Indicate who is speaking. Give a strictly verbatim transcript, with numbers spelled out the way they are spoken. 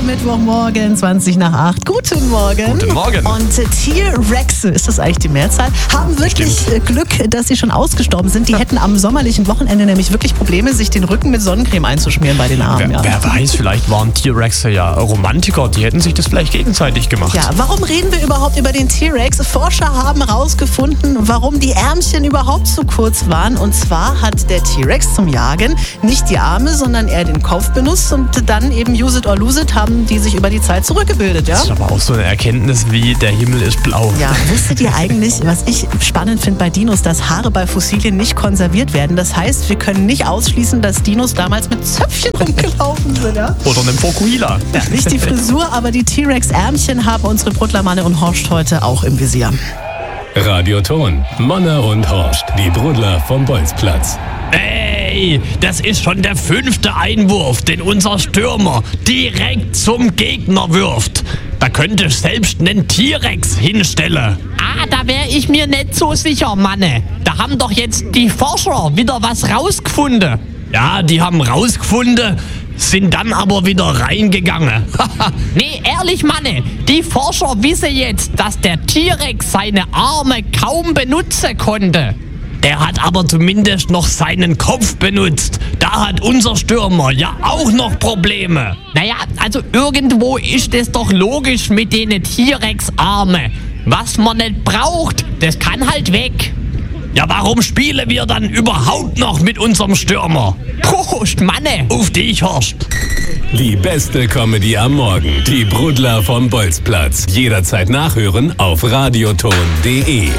Speaker 1: Mittwochmorgen, zwanzig nach acht. Guten Morgen.
Speaker 2: Guten Morgen.
Speaker 1: Und äh, T-Rexe, ist das eigentlich die Mehrzahl, haben wirklich äh, Glück, dass sie schon ausgestorben sind. Die hätten am sommerlichen Wochenende nämlich wirklich Probleme, sich den Rücken mit Sonnencreme einzuschmieren bei den Armen.
Speaker 2: Wer,
Speaker 1: Ja.
Speaker 2: wer weiß, vielleicht waren T-Rexe ja Romantiker. Die hätten sich das vielleicht gegenseitig gemacht.
Speaker 1: Ja, warum reden wir überhaupt über den T-Rex? Forscher haben herausgefunden, warum die Ärmchen überhaupt zu kurz waren. Und zwar hat der T-Rex zum Jagen nicht die Arme, sondern eher den Kopf benutzt. Und dann eben use it or lose it haben die sich über die Zeit zurückgebildet. Ja?
Speaker 2: Das ist aber auch so eine Erkenntnis wie der Himmel ist blau.
Speaker 1: Ja, wusstet ihr eigentlich, was ich spannend finde bei Dinos, dass Haare bei Fossilien nicht konserviert werden? Das heißt, wir können nicht ausschließen, dass Dinos damals mit Zöpfchen rumgelaufen sind. Ja?
Speaker 2: Oder einem Fokuhila.
Speaker 1: Ja, nicht die Frisur, aber die T-Rex-Ärmchen haben unsere Brudlermanne und Horst heute auch im Visier.
Speaker 3: Radioton, Manne und Horst, die Brudler vom Bolzplatz.
Speaker 4: Ey, das ist schon der fünfte Einwurf, den unser Stürmer direkt zum Gegner wirft. Da könnte ich selbst einen T-Rex hinstellen. Ah, da wäre ich mir nicht so sicher, Manne. Da haben doch jetzt die Forscher wieder was rausgefunden. Ja, die haben rausgefunden, sind dann aber wieder reingegangen. Nee, ehrlich, Manne, die Forscher wissen jetzt, dass der T-Rex seine Arme kaum benutzen konnte. Der hat aber zumindest noch seinen Kopf benutzt. Da hat unser Stürmer ja auch noch Probleme. Naja, also irgendwo ist es doch logisch mit den T-Rex-Arme. Was man nicht braucht, das kann halt weg. Ja, warum spielen wir dann überhaupt noch mit unserem Stürmer? Prost, Manne! Auf dich, Horst!
Speaker 3: Die beste Comedy am Morgen. Die Brudler vom Bolzplatz. Jederzeit nachhören auf radioton punkt de.